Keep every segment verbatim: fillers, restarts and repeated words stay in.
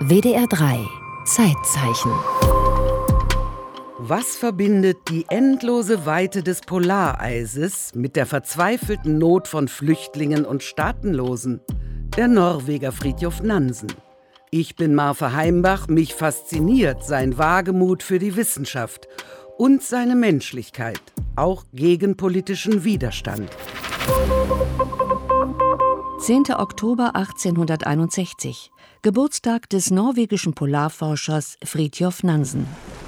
W D R drei Zeitzeichen. Was verbindet die endlose Weite des Polareises mit der verzweifelten Not von Flüchtlingen und Staatenlosen? Der Norweger Fridtjof Nansen. Ich bin Marfa Heimbach, mich fasziniert sein Wagemut für die Wissenschaft und seine Menschlichkeit, auch gegen politischen Widerstand. zehnter Oktober achtzehnhunderteinundsechzig, Geburtstag des norwegischen Polarforschers Fridtjof Nansen.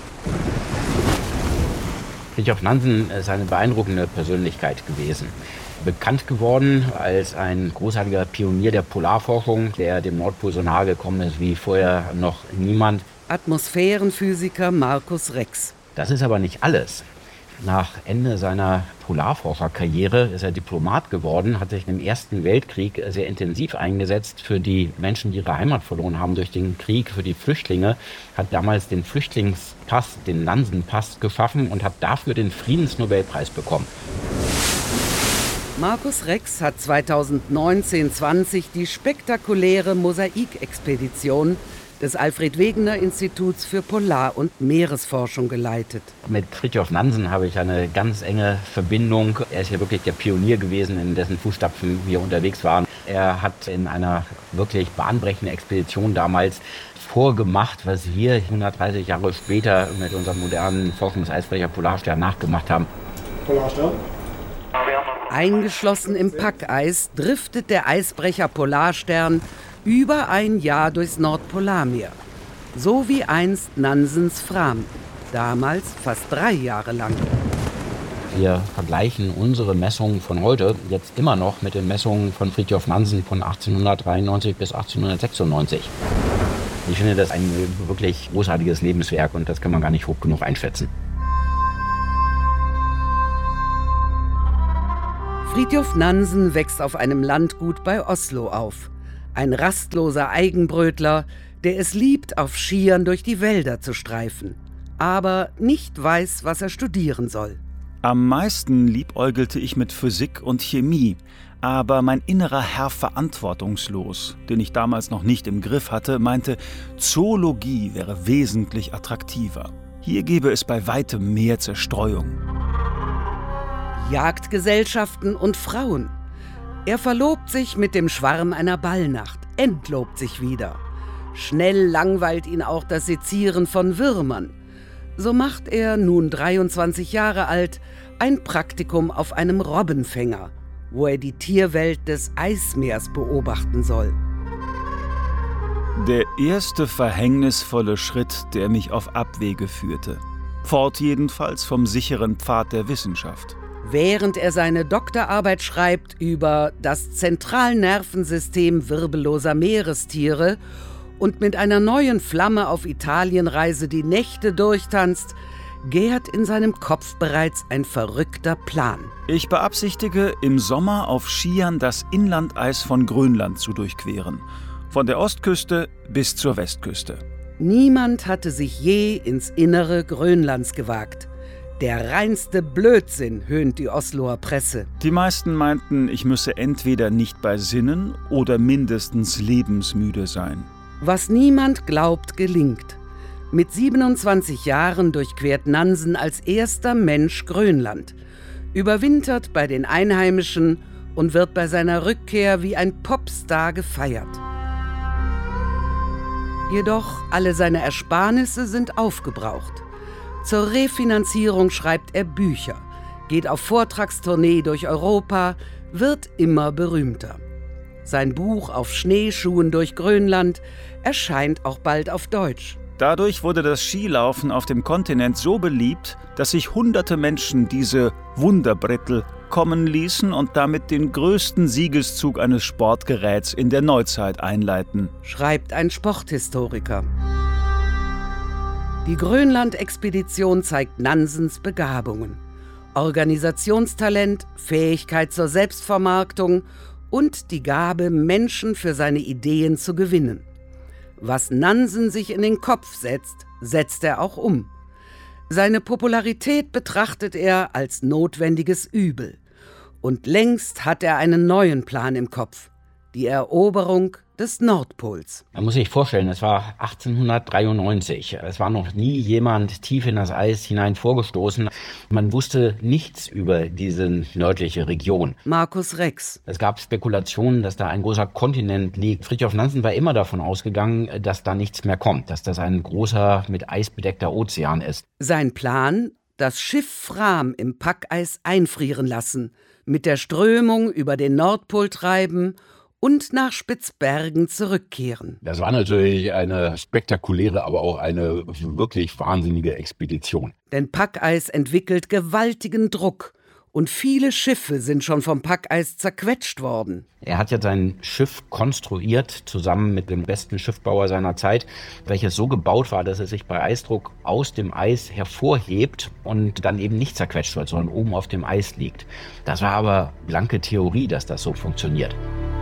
Fridtjof Nansen ist eine beeindruckende Persönlichkeit gewesen. Bekannt geworden als ein großartiger Pionier der Polarforschung, der dem Nordpol so nahe gekommen ist wie vorher noch niemand. Atmosphärenphysiker Markus Rex. Das ist aber nicht alles. Nach Ende seiner Polarforscherkarriere ist er Diplomat geworden, hat sich im Ersten Weltkrieg sehr intensiv eingesetzt für die Menschen, die ihre Heimat verloren haben durch den Krieg, für die Flüchtlinge, hat damals den Flüchtlingspass, den Nansen-Pass geschaffen und hat dafür den Friedensnobelpreis bekommen. Markus Rex hat zweitausendneunzehn zwanzig die spektakuläre Mosaikexpedition des Alfred-Wegener-Instituts für Polar- und Meeresforschung geleitet. Mit Fridtjof Nansen habe ich eine ganz enge Verbindung. Er ist ja wirklich der Pionier gewesen, in dessen Fußstapfen wir unterwegs waren. Er hat in einer wirklich bahnbrechenden Expedition damals vorgemacht, was wir hundertdreißig Jahre später mit unserem modernen Forschungseisbrecher Polarstern nachgemacht haben. Polarstern? Eingeschlossen im Packeis driftet der Eisbrecher Polarstern über ein Jahr durchs Nordpolarmeer. So wie einst Nansens Fram, damals fast drei Jahre lang. Wir vergleichen unsere Messungen von heute jetzt immer noch mit den Messungen von Fridtjof Nansen von achtzehnhundertdreiundneunzig bis achtzehnhundertsechsundneunzig. Ich finde das ein wirklich großartiges Lebenswerk und das kann man gar nicht hoch genug einschätzen. Fridtjof Nansen wächst auf einem Landgut bei Oslo auf. Ein rastloser Eigenbrötler, der es liebt, auf Skiern durch die Wälder zu streifen, aber nicht weiß, was er studieren soll. Am meisten liebäugelte ich mit Physik und Chemie, aber mein innerer Herr verantwortungslos, den ich damals noch nicht im Griff hatte, meinte, Zoologie wäre wesentlich attraktiver. Hier gäbe es bei weitem mehr Zerstreuung. Jagdgesellschaften und Frauen. Er verlobt sich mit dem Schwarm einer Ballnacht, entlobt sich wieder. Schnell langweilt ihn auch das Sezieren von Würmern. So macht er, nun dreiundzwanzig Jahre alt, ein Praktikum auf einem Robbenfänger, wo er die Tierwelt des Eismeers beobachten soll. Der erste verhängnisvolle Schritt, der mich auf Abwege führte. Fort jedenfalls vom sicheren Pfad der Wissenschaft. Während er seine Doktorarbeit schreibt über das Zentralnervensystem wirbelloser Meerestiere und mit einer neuen Flamme auf Italienreise die Nächte durchtanzt, gärt in seinem Kopf bereits ein verrückter Plan. Ich beabsichtige, im Sommer auf Skiern das Inlandeis von Grönland zu durchqueren. Von der Ostküste bis zur Westküste. Niemand hatte sich je ins Innere Grönlands gewagt. Der reinste Blödsinn, höhnt die Osloer Presse. Die meisten meinten, ich müsse entweder nicht bei Sinnen oder mindestens lebensmüde sein. Was niemand glaubt, gelingt. Mit siebenundzwanzig Jahren durchquert Nansen als erster Mensch Grönland, überwintert bei den Einheimischen und wird bei seiner Rückkehr wie ein Popstar gefeiert. Jedoch alle seine Ersparnisse sind aufgebraucht. Zur Refinanzierung schreibt er Bücher, geht auf Vortragstournee durch Europa, wird immer berühmter. Sein Buch Auf Schneeschuhen durch Grönland erscheint auch bald auf Deutsch. Dadurch wurde das Skilaufen auf dem Kontinent so beliebt, dass sich hunderte Menschen diese Wunderbrettel kommen ließen und damit den größten Siegeszug eines Sportgeräts in der Neuzeit einleiten, schreibt ein Sporthistoriker. Die Grönland-Expedition zeigt Nansens Begabungen. Organisationstalent, Fähigkeit zur Selbstvermarktung und die Gabe, Menschen für seine Ideen zu gewinnen. Was Nansen sich in den Kopf setzt, setzt er auch um. Seine Popularität betrachtet er als notwendiges Übel. Und längst hat er einen neuen Plan im Kopf: die Eroberung des Nordpols. Man muss sich vorstellen, es war achtzehnhundertdreiundneunzig. Es war noch nie jemand tief in das Eis hinein vorgestoßen. Man wusste nichts über diese nördliche Region. Markus Rex. Es gab Spekulationen, dass da ein großer Kontinent liegt. Fridtjof Nansen war immer davon ausgegangen, dass da nichts mehr kommt, dass das ein großer, mit Eis bedeckter Ozean ist. Sein Plan? Das Schiff Fram im Packeis einfrieren lassen, mit der Strömung über den Nordpol treiben und nach Spitzbergen zurückkehren. Das war natürlich eine spektakuläre, aber auch eine wirklich wahnsinnige Expedition. Denn Packeis entwickelt gewaltigen Druck und viele Schiffe sind schon vom Packeis zerquetscht worden. Er hat ja sein Schiff konstruiert, zusammen mit dem besten Schiffbauer seiner Zeit, welches so gebaut war, dass es sich bei Eisdruck aus dem Eis hervorhebt und dann eben nicht zerquetscht wird, sondern oben auf dem Eis liegt. Das war aber blanke Theorie, dass das so funktioniert.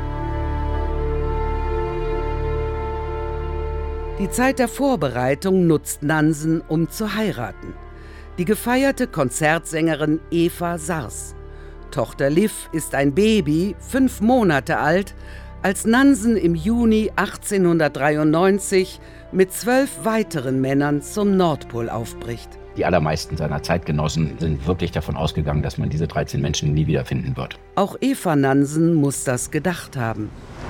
Die Zeit der Vorbereitung nutzt Nansen, um zu heiraten. Die gefeierte Konzertsängerin Eva Sars. Tochter Liv ist ein Baby, fünf Monate alt, als Nansen im Juni achtzehnhundertdreiundneunzig mit zwölf weiteren Männern zum Nordpol aufbricht. Die allermeisten seiner Zeitgenossen sind wirklich davon ausgegangen, dass man diese dreizehn Menschen nie wiederfinden wird. Auch Eva Nansen muss das gedacht haben.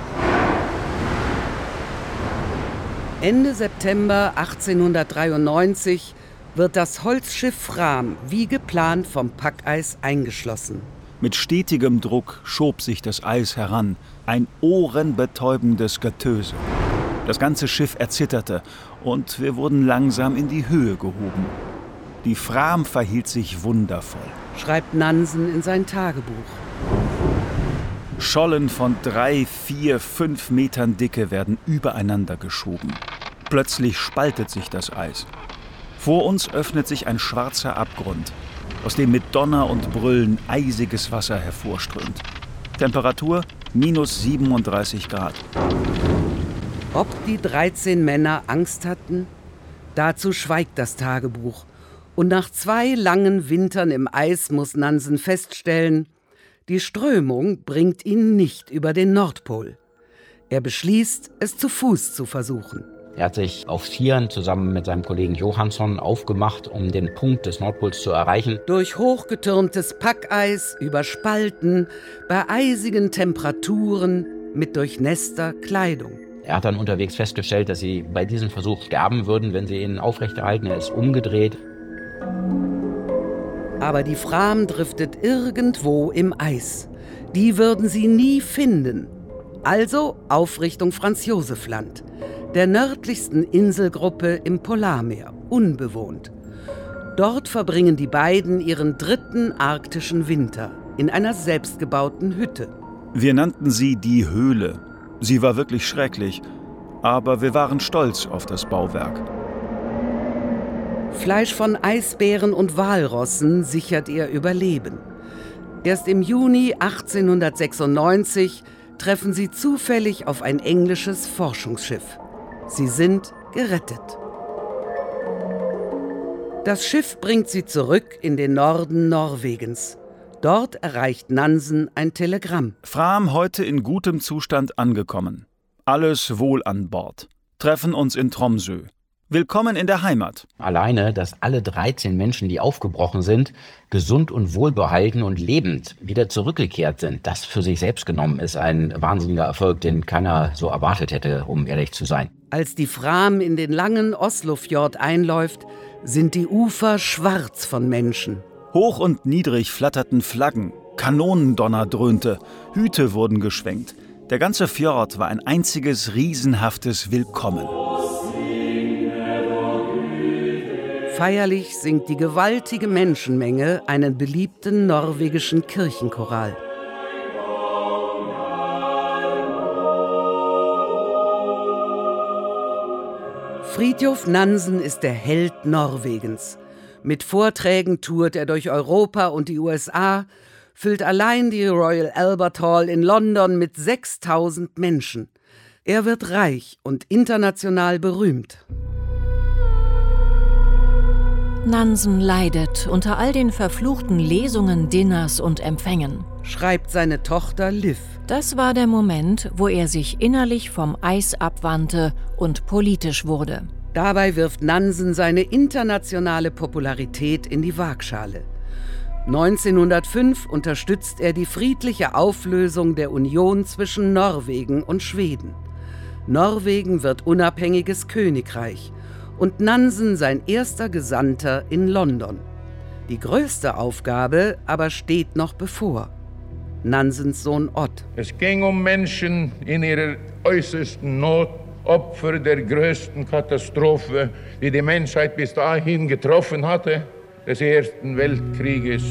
Ende September achtzehnhundertdreiundneunzig wird das Holzschiff Fram wie geplant vom Packeis eingeschlossen. Mit stetigem Druck schob sich das Eis heran, ein ohrenbetäubendes Getöse. Das ganze Schiff erzitterte und wir wurden langsam in die Höhe gehoben. Die Fram verhielt sich wundervoll, schreibt Nansen in sein Tagebuch. Schollen von drei, vier, fünf Metern Dicke werden übereinander geschoben. Plötzlich spaltet sich das Eis. Vor uns öffnet sich ein schwarzer Abgrund, aus dem mit Donner und Brüllen eisiges Wasser hervorströmt. Temperatur minus siebenunddreißig Grad. Ob die dreizehn Männer Angst hatten? Dazu schweigt das Tagebuch. Und nach zwei langen Wintern im Eis muss Nansen feststellen, die Strömung bringt ihn nicht über den Nordpol. Er beschließt, es zu Fuß zu versuchen. Er hat sich auf Vieren zusammen mit seinem Kollegen Johansson aufgemacht, um den Punkt des Nordpols zu erreichen. Durch hochgetürmtes Packeis, über Spalten, bei eisigen Temperaturen, mit durchnässter Kleidung. Er hat dann unterwegs festgestellt, dass sie bei diesem Versuch sterben würden, wenn sie ihn aufrechterhalten. Er ist umgedreht. Aber die Fram driftet irgendwo im Eis. Die würden sie nie finden. Also auf Richtung Franz-Josef-Land, der nördlichsten Inselgruppe im Polarmeer, unbewohnt. Dort verbringen die beiden ihren dritten arktischen Winter in einer selbstgebauten Hütte. Wir nannten sie die Höhle. Sie war wirklich schrecklich, aber wir waren stolz auf das Bauwerk. Fleisch von Eisbären und Walrossen sichert ihr Überleben. Erst im Juni achtzehnhundertsechsundneunzig treffen sie zufällig auf ein englisches Forschungsschiff. Sie sind gerettet. Das Schiff bringt sie zurück in den Norden Norwegens. Dort erreicht Nansen ein Telegramm. Fram heute in gutem Zustand angekommen. Alles wohl an Bord. Treffen uns in Tromsø. Willkommen in der Heimat. Alleine, dass alle dreizehn Menschen, die aufgebrochen sind, gesund und wohlbehalten und lebend wieder zurückgekehrt sind, das für sich selbst genommen ist ein wahnsinniger Erfolg, den keiner so erwartet hätte, um ehrlich zu sein. Als die Fram in den langen Oslofjord einläuft, sind die Ufer schwarz von Menschen. Hoch und niedrig flatterten Flaggen, Kanonendonner dröhnte, Hüte wurden geschwenkt. Der ganze Fjord war ein einziges riesenhaftes Willkommen. Feierlich singt die gewaltige Menschenmenge einen beliebten norwegischen Kirchenchoral. Fridtjof Nansen ist der Held Norwegens. Mit Vorträgen tourt er durch Europa und die U S A, füllt allein die Royal Albert Hall in London mit sechstausend Menschen. Er wird reich und international berühmt. Nansen leidet unter all den verfluchten Lesungen, Dinners und Empfängen. schreibt seine Tochter Liv. Das war der Moment, wo er sich innerlich vom Eis abwandte und politisch wurde. Dabei wirft Nansen seine internationale Popularität in die Waagschale. neunzehnhundertfünf unterstützt er die friedliche Auflösung der Union zwischen Norwegen und Schweden. Norwegen wird unabhängiges Königreich und Nansen sein erster Gesandter in London. Die größte Aufgabe aber steht noch bevor. Nansens Sohn Odd. Es ging um Menschen in ihrer äußersten Not, Opfer der größten Katastrophe, die die Menschheit bis dahin getroffen hatte, des Ersten Weltkrieges.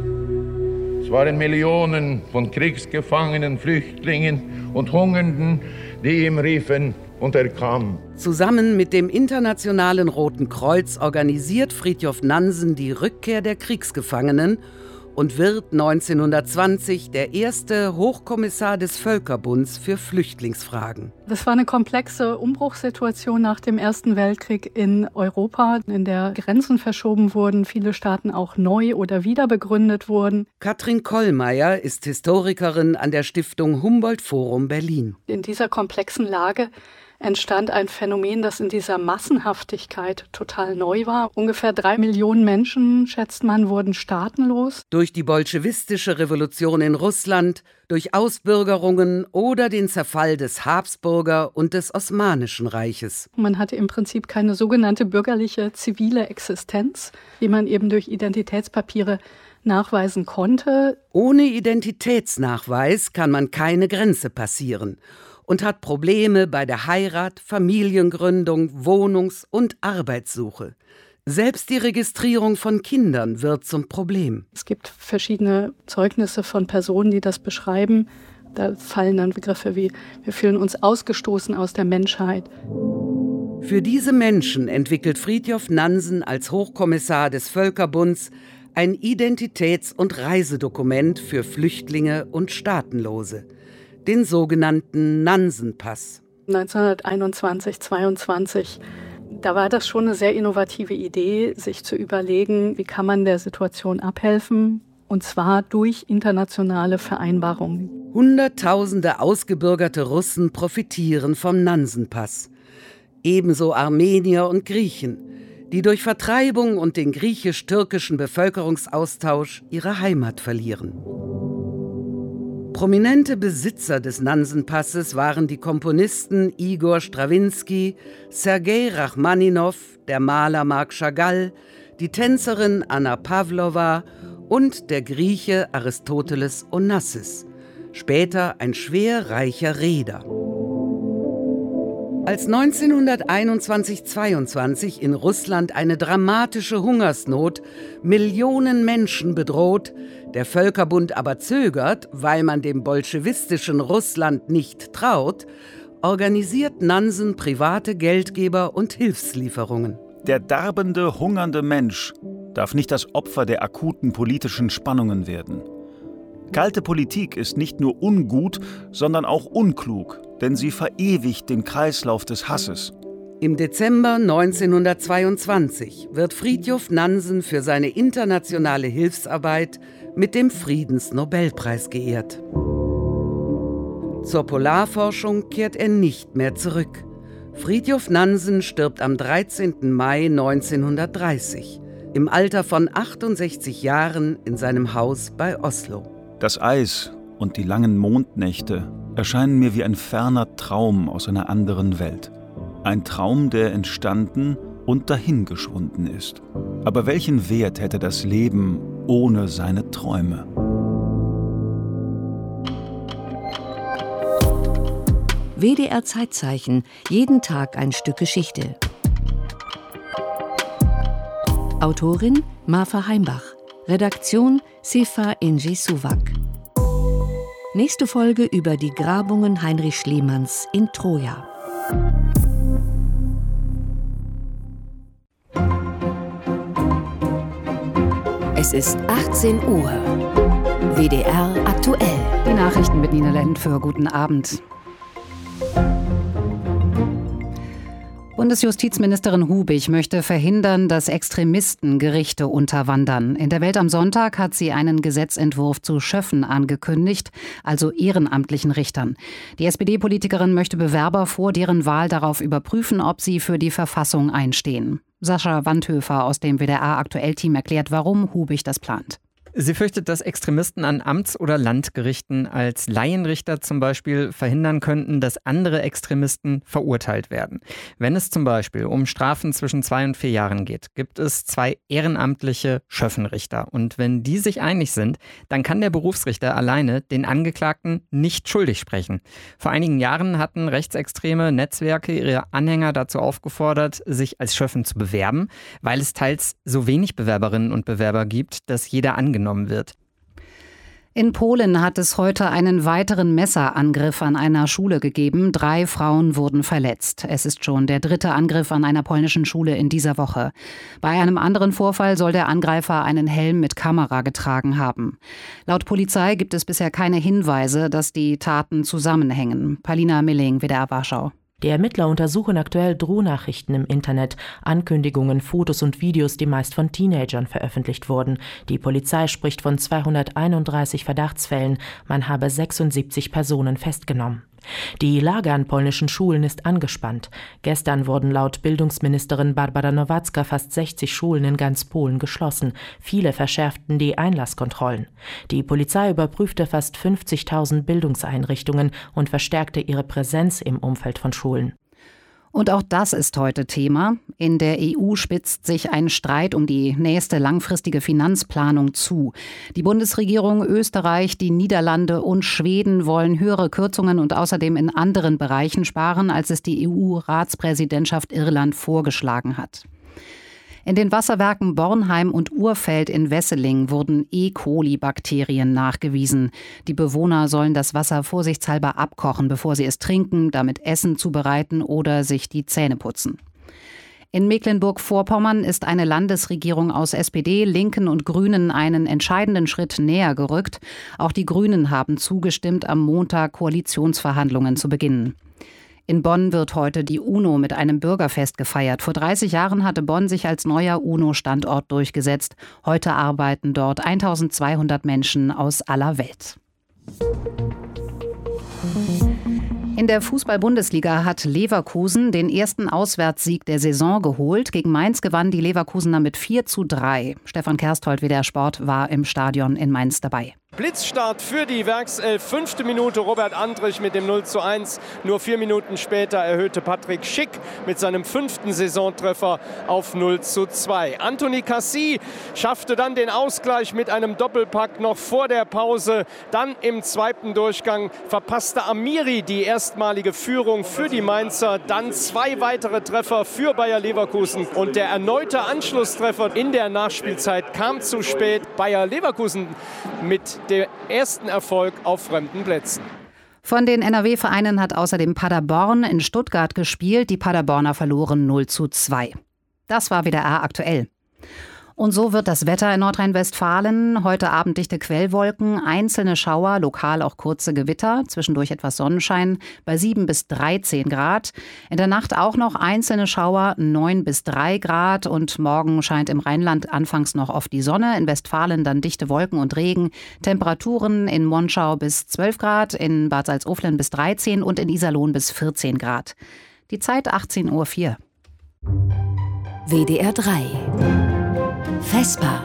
Es waren Millionen von Kriegsgefangenen, Flüchtlingen und Hungernden, die ihm riefen, und er kam. Zusammen mit dem Internationalen Roten Kreuz organisiert Fridtjof Nansen die Rückkehr der Kriegsgefangenen und wird neunzehnhundertzwanzig der erste Hochkommissar des Völkerbunds für Flüchtlingsfragen. Das war eine komplexe Umbruchssituation nach dem Ersten Weltkrieg in Europa, in der Grenzen verschoben wurden, viele Staaten auch neu oder wieder begründet wurden. Katrin Kollmeier ist Historikerin an der Stiftung Humboldt Forum Berlin. In dieser komplexen Lage entstand ein Phänomen, das in dieser Massenhaftigkeit total neu war. Ungefähr drei Millionen Menschen, schätzt man, wurden staatenlos. Durch die bolschewistische Revolution in Russland, durch Ausbürgerungen oder den Zerfall des Habsburger- und des Osmanischen Reiches. Man hatte im Prinzip keine sogenannte bürgerliche, zivile Existenz, die man eben durch Identitätspapiere nachweisen konnte. Ohne Identitätsnachweis kann man keine Grenze passieren und hat Probleme bei der Heirat, Familiengründung, Wohnungs- und Arbeitssuche. Selbst die Registrierung von Kindern wird zum Problem. Es gibt verschiedene Zeugnisse von Personen, die das beschreiben. Da fallen dann Begriffe wie, wir fühlen uns ausgestoßen aus der Menschheit. Für diese Menschen entwickelt Fridtjof Nansen als Hochkommissar des Völkerbunds ein Identitäts- und Reisedokument für Flüchtlinge und Staatenlose. Den sogenannten Nansen-Pass. neunzehnhunderteinundzwanzig, zweiundzwanzig, da war das schon eine sehr innovative Idee, sich zu überlegen, wie kann man der Situation abhelfen, und zwar durch internationale Vereinbarungen. Hunderttausende ausgebürgerte Russen profitieren vom Nansen-Pass. Ebenso Armenier und Griechen, die durch Vertreibung und den griechisch-türkischen Bevölkerungsaustausch ihre Heimat verlieren. Prominente Besitzer des Nansen-Passes waren die Komponisten Igor Strawinski, Sergei Rachmaninow, der Maler Marc Chagall, die Tänzerin Anna Pavlova und der Grieche Aristoteles Onassis, später ein schwer reicher Reeder. Als neunzehnhunderteinundzwanzig zweiundzwanzig in Russland eine dramatische Hungersnot Millionen Menschen bedroht, der Völkerbund aber zögert, weil man dem bolschewistischen Russland nicht traut, organisiert Nansen private Geldgeber und Hilfslieferungen. Der darbende, hungernde Mensch darf nicht das Opfer der akuten politischen Spannungen werden. Kalte Politik ist nicht nur ungut, sondern auch unklug, denn sie verewigt den Kreislauf des Hasses. Im Dezember neunzehnhundertzweiundzwanzig wird Fridtjof Nansen für seine internationale Hilfsarbeit mit dem Friedensnobelpreis geehrt. Zur Polarforschung kehrt er nicht mehr zurück. Fridtjof Nansen stirbt am dreizehnten Mai neunzehnhundertdreißig, im Alter von achtundsechzig Jahren in seinem Haus bei Oslo. Das Eis und die langen Mondnächte erscheinen mir wie ein ferner Traum aus einer anderen Welt. Ein Traum, der entstanden und dahingeschwunden ist. Aber welchen Wert hätte das Leben ohne seine Träume? W D R Zeitzeichen, jeden Tag ein Stück Geschichte. Autorin Marfa Heimbach. Redaktion Sefa Inji Suwak. Nächste Folge über die Grabungen Heinrich Schliemanns in Troja. Es ist achtzehn Uhr. W D R aktuell. Die Nachrichten mit Nina Lendt für guten Abend. Bundesjustizministerin Hubig möchte verhindern, dass Extremisten Gerichte unterwandern. In der Welt am Sonntag hat sie einen Gesetzentwurf zu Schöffen angekündigt, also ehrenamtlichen Richtern. Die S P D-Politikerin möchte Bewerber vor deren Wahl darauf überprüfen, ob sie für die Verfassung einstehen. Sascha Wandhöfer aus dem W D R-Aktuell-Team erklärt, warum Hubig das plant. Sie fürchtet, dass Extremisten an Amts- oder Landgerichten als Laienrichter zum Beispiel verhindern könnten, dass andere Extremisten verurteilt werden. Wenn es zum Beispiel um Strafen zwischen zwei und vier Jahren geht, gibt es zwei ehrenamtliche Schöffenrichter. Und wenn die sich einig sind, dann kann der Berufsrichter alleine den Angeklagten nicht schuldig sprechen. Vor einigen Jahren hatten rechtsextreme Netzwerke ihre Anhänger dazu aufgefordert, sich als Schöffen zu bewerben, weil es teils so wenig Bewerberinnen und Bewerber gibt, dass jeder angenommen wird. In Polen hat es heute einen weiteren Messerangriff an einer Schule gegeben. Drei Frauen wurden verletzt. Es ist schon der dritte Angriff an einer polnischen Schule in dieser Woche. Bei einem anderen Vorfall soll der Angreifer einen Helm mit Kamera getragen haben. Laut Polizei gibt es bisher keine Hinweise, dass die Taten zusammenhängen. Palina Milling, W D R Warschau. Die Ermittler untersuchen aktuell Drohnachrichten im Internet, Ankündigungen, Fotos und Videos, die meist von Teenagern veröffentlicht wurden. Die Polizei spricht von zweihunderteinunddreißig Verdachtsfällen. Man habe sechsundsiebzig Personen festgenommen. Die Lage an polnischen Schulen ist angespannt. Gestern wurden laut Bildungsministerin Barbara Nowacka fast sechzig Schulen in ganz Polen geschlossen. Viele verschärften die Einlasskontrollen. Die Polizei überprüfte fast fünfzigtausend Bildungseinrichtungen und verstärkte ihre Präsenz im Umfeld von Schulen. Und auch das ist heute Thema. In der E U spitzt sich ein Streit um die nächste langfristige Finanzplanung zu. Die Bundesregierung, Österreich, die Niederlande und Schweden wollen höhere Kürzungen und außerdem in anderen Bereichen sparen, als es die E U-Ratspräsidentschaft Irland vorgeschlagen hat. In den Wasserwerken Bornheim und Urfeld in Wesseling wurden E. coli-Bakterien nachgewiesen. Die Bewohner sollen das Wasser vorsichtshalber abkochen, bevor sie es trinken, damit Essen zubereiten oder sich die Zähne putzen. In Mecklenburg-Vorpommern ist eine Landesregierung aus S P D, Linken und Grünen einen entscheidenden Schritt näher gerückt. Auch die Grünen haben zugestimmt, am Montag Koalitionsverhandlungen zu beginnen. In Bonn wird heute die UNO mit einem Bürgerfest gefeiert. Vor dreißig Jahren hatte Bonn sich als neuer UNO-Standort durchgesetzt. Heute arbeiten dort eintausendzweihundert Menschen aus aller Welt. In der Fußball-Bundesliga hat Leverkusen den ersten Auswärtssieg der Saison geholt. Gegen Mainz gewann die Leverkusener mit vier zu drei. Stefan Kersthold, W D R Sport, war im Stadion in Mainz dabei. Blitzstart für die Werkself, fünfte Minute, Robert Andrich mit dem null zu eins. Nur vier Minuten später erhöhte Patrick Schick mit seinem fünften Saisontreffer auf null zu zwei. Anthony Cassie schaffte dann den Ausgleich mit einem Doppelpack noch vor der Pause. Dann im zweiten Durchgang verpasste Amiri die erstmalige Führung für die Mainzer. Dann zwei weitere Treffer für Bayer Leverkusen. Und der erneute Anschlusstreffer in der Nachspielzeit kam zu spät. Bayer Leverkusen mit der ersten Erfolg auf fremden Plätzen. Von den N R W-Vereinen hat außerdem Paderborn in Stuttgart gespielt. Die Paderborner verloren null zu zwei. Das war W D R aktuell. Und so wird das Wetter in Nordrhein-Westfalen. Heute Abend dichte Quellwolken, einzelne Schauer, lokal auch kurze Gewitter, zwischendurch etwas Sonnenschein bei sieben bis dreizehn Grad. In der Nacht auch noch einzelne Schauer, neun bis drei Grad. Und morgen scheint im Rheinland anfangs noch oft die Sonne. In Westfalen dann dichte Wolken und Regen. Temperaturen in Monschau bis zwölf Grad, in Bad Salzuflen bis dreizehn und in Iserlohn bis vierzehn Grad. Die Zeit achtzehn Uhr vier. W D R drei Vespa.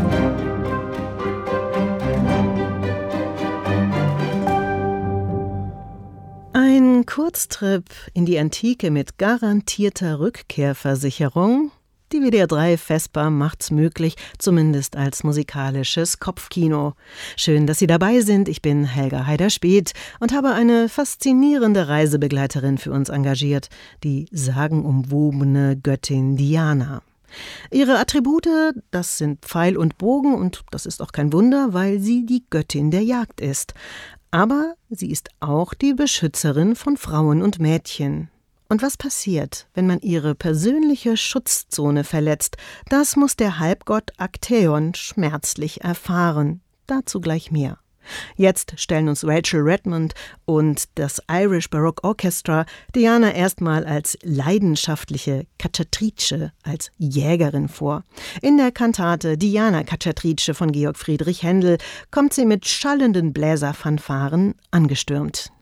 Ein Kurztrip in die Antike mit garantierter Rückkehrversicherung. Die W D R drei Vespa macht's möglich, zumindest als musikalisches Kopfkino. Schön, dass Sie dabei sind. Ich bin Helga Haider-Speth und habe eine faszinierende Reisebegleiterin für uns engagiert, die sagenumwobene Göttin Diana. Ihre Attribute, das sind Pfeil und Bogen, und das ist auch kein Wunder, weil sie die Göttin der Jagd ist. Aber sie ist auch die Beschützerin von Frauen und Mädchen. Und was passiert, wenn man ihre persönliche Schutzzone verletzt? Das muss der Halbgott Aktäon schmerzlich erfahren. Dazu gleich mehr. Jetzt stellen uns Rachel Redmond und das Irish Baroque Orchestra Diana erstmal als leidenschaftliche Cacciatrice, als Jägerin vor. In der Kantate Diana Cacciatrice von Georg Friedrich Händel kommt sie mit schallenden Bläserfanfaren angestürmt.